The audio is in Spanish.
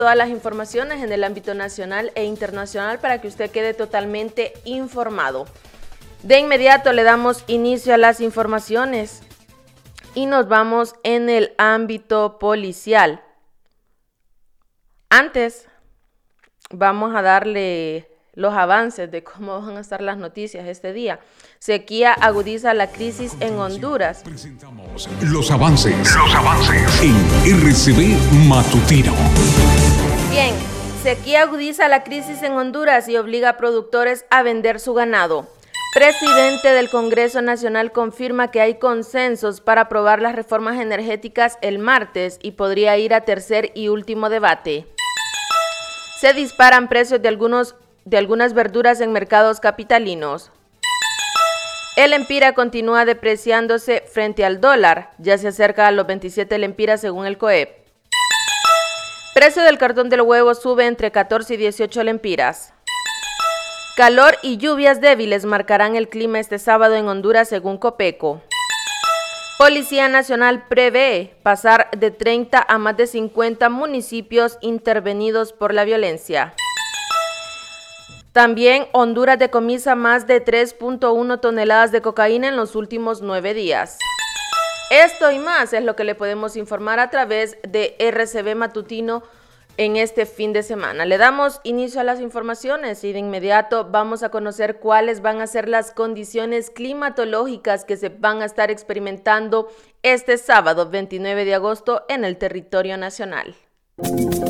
todas las informaciones en el ámbito nacional e internacional para que usted quede totalmente informado. De inmediato le damos inicio a las informaciones y nos vamos en el ámbito policial. Antes, vamos a darle los avances de cómo van a estar las noticias este día. Sequía agudiza la crisis en Honduras. Presentamos los avances en RCB Matutino. Bien, sequía agudiza la crisis en Honduras y obliga a productores a vender su ganado. Presidente del Congreso Nacional confirma que hay consensos para aprobar las reformas energéticas el martes y podría ir a tercer y último debate. Se disparan precios de algunas verduras en mercados capitalinos. El empira continúa depreciándose frente al dólar, ya se acerca a los 27 lempiras según el COEP. Precio del cartón del huevo sube entre 14 y 18 lempiras. Calor y lluvias débiles marcarán el clima este sábado en Honduras según Copeco. Policía Nacional prevé pasar de 30 a más de 50 municipios intervenidos por la violencia. También Honduras decomisa más de 3.1 toneladas de cocaína en los últimos 9 días. Esto y más es lo que le podemos informar a través de RCB Matutino en este fin de semana. Le damos inicio a las informaciones y de inmediato vamos a conocer cuáles van a ser las condiciones climatológicas que se van a estar experimentando este sábado 29 de agosto en el territorio nacional.